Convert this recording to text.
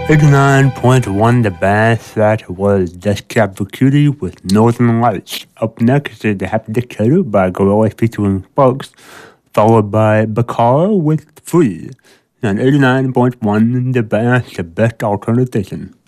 89.1 The Bass. That was Death Cab for Cutie with Northern Lights. Up next is The Happy Dictator by Gorillaz featuring Sparks, followed by Bakara with Free. And 89.1 The Bass, the best alternative station.